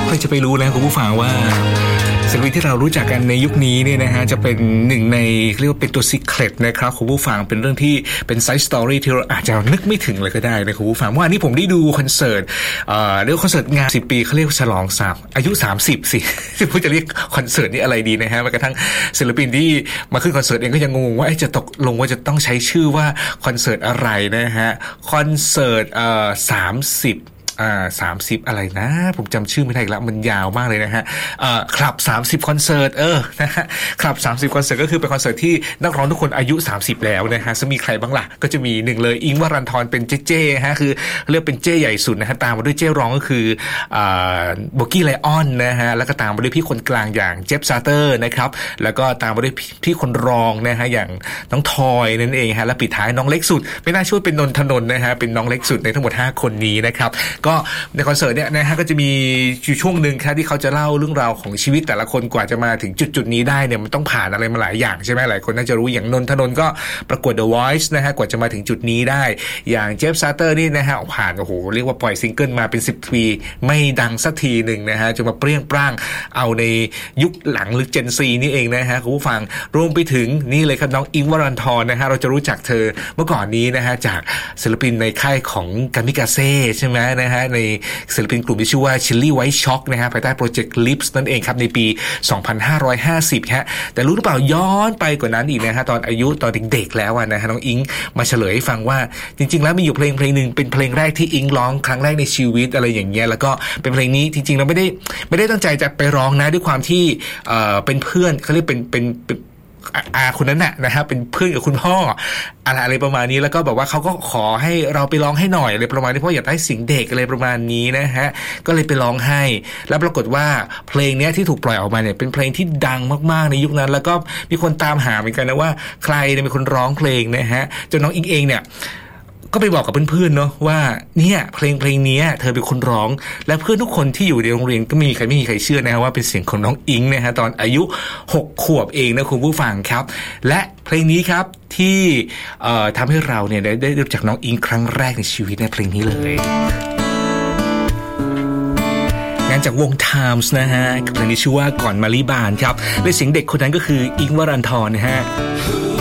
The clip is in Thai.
ใครจะไปรู้นะคุณผู้ฟังว่าศิลปินที่เรารู้จักกันในยุคนี้เนี่ยนะฮะจะเป็นหนึ่งในเรียกว่าเป็นตัวซีเคร็ตนะครับคุณผู้ฟังเป็นเรื่องที่เป็นไซส์สตอรี่ที่เราอาจจะนึกไม่ถึงเลยก็ได้นะคุณผู้ฟังว่าอันนี้ผมได้ดูคอนเสิร์ตเรียกคอนเสิร์ตงาน10 ปีเขาเรียกฉลองอายุ30สิผมจะเรียกคอนเสิร์ตนี้อะไรดีนะฮะแม้กระทั่งศิลปินที่มาขึ้นคอนเสิร์ตเองก็ยังงงว่าจะตกลงว่าจะต้องใช้ชื่อว่าคอนเสิร์ตอะไรนะฮะคอนเสิร์ต30อะไรนะผมจำชื่อไม่ได้อีกแล้วมันยาวมากเลยนะฮะคลับ30คอนเสิร์ตนะฮะคลับ30คอนเสิร์ตก็คือเป็นคอนเสิร์ตที่นักร้องทุกคนอายุ30แล้วนะฮะจะมีใครบ้างล่ะก็จะมีหนึ่งเลยอิงค์วรันธรเป็นเจ้ฮะคือเรียกเป็นเจ้ใหญ่สุดนะฮะตามมาด้วยเจ้รองก็คือโบกี้ไลออนนะฮะแล้วก็ตามมาด้วยพี่คนกลางอย่างเจฟซาเตอร์นะครับแล้วก็ตามมาด้วยพี่คนรองนะฮะอย่างน้องทอยนั่นเองฮะและปิดท้ายน้องเล็กสุดไม่น่าช่วยเป็นนนทนนท์นะฮะเป็นน้องเล็กสุดในทั้งหมด5คนนี้นะครับก็ในคอนเสิร์ตเนี่ยนะฮะก็จะมีช่วงหนึ่งครับที่เขาจะเล่าเรื่องราวของชีวิตแต่ละคนกว่าจะมาถึงจุดนี้ได้เนี่ยมันต้องผ่านอะไรมาหลายอย่างใช่ไหมหลายคนน่าจะรู้อย่างนนทนนท์ก็ประกวด The Voice นะฮะกว่าจะมาถึงจุดนี้ได้อย่างเจฟซาเตอร์นี่นะฮะผ่านโอ้โหเรียกว่าปล่อยซิงเกิลมาเป็น10 ปีไม่ดังสักทีหนึ่งนะฮะจนมาเปรี้ยงปร้างเอาในยุคหลังหรือ Gen Z นี่เองนะฮะคุณผู้ฟังรวมไปถึงนี่เลยครับน้องอิงค์วรันธรนะฮะเราจะรู้จักเธอเมื่อก่อนนี้นะฮะจากศิลปินในค่ายของกามิกาเซ่ใช่ไหมนะฮะในศิลปินกลุ่มที่ชื่อว่า Chilli White Shock นะฮะภายใต้โปรเจกต์ Lips นั่นเองครับในปี 2550 ฮะแต่รู้หรือเปล่าย้อนไปกว่านั้นอีกนะฮะตอนอายุตอนเด็กๆแล้วนะฮะน้องอิงมาเฉลยให้ฟังว่าจริงๆแล้วมีอยู่เพลงนึงเป็นเพลงแรกที่อิงร้องครั้งแรกในชีวิตอะไรอย่างเงี้ยแล้วก็เป็นเพลงนี้จริงๆเราไม่ได้ตั้งใจจะไปร้องนะด้วยความที่เป็นเพื่อนเขาเรียกเป็นคนนั้นนะฮะเป็นเพื่อนกับคุณพ่ออะไรประมาณนี้แล้วก็แบบว่าเขาก็ขอให้เราไปร้องให้หน่อยอะไรประมาณนี้เพราะอยากได้เสียงเด็กอะไรประมาณนี้นะฮะก็เลยไปร้องให้แล้วปรากฏว่าเพลงนี้ที่ถูกปล่อยออกมาเนี่ยเป็นเพลงที่ดังมากๆในยุคนั้นแล้วก็มีคนตามหาเหมือนกันนะว่าใครเป็นคนร้องเพลงนะฮะจนน้องอิงเองเนี่ยก็ไปบอกกับเพื่อนๆเนาะว่าเนี่ยเพลงนี้เธอเป็นคนร้องและเพื่อนทุกคนที่อยู่ในโรงเรียนก็ไม่มีใครเชื่อนะฮะว่าเป็นเสียงของน้องอิงนะฮะตอนอายุ6 ขวบเองนะคุณผู้ฟังครับและเพลงนี้ครับที่ทำให้เราเนี่ยได้รู้จักน้องอิงครั้งแรกในชีวิตในเพลงนี้เลยงานจากวง Times นะฮะเพลงนี้ชื่อว่าก่อนมาลีบานครับและเสียงเด็กคนนั้นก็คืออิงค์วรันธรนะฮะ